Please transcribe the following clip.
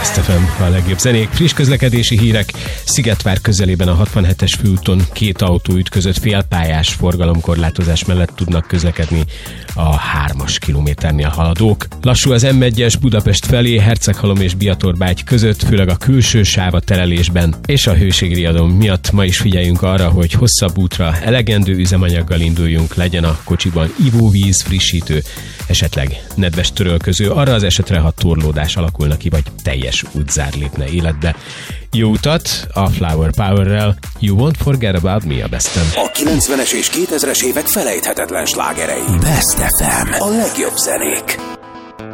FM, a legjobb zenék, friss közlekedési hírek. Szigetvár közelében a 67-es főúton 2 autó ütközött, félpályás forgalomkorlátozás mellett tudnak közlekedni a 3-as kilométernél haladók. Lassú az M1-es Budapest felé, Herceghalom és Biatorbágy között, főleg a külső sáv a terelésben, és a hőségriadó miatt ma is figyeljünk arra, hogy hosszabb útra elegendő üzemanyaggal induljunk, legyen a kocsiban ivóvíz, frissítő, esetleg nedves törölköző, arra az esetre, ha torlódás alakulna ki, vagy teljes útzár lépne életbe. Jó utat a Flower Power-rel, You Won't Forget About Me a Bestem. A 90-es és 2000-es évek felejthetetlen slágerei. Best FM. A legjobb zenék.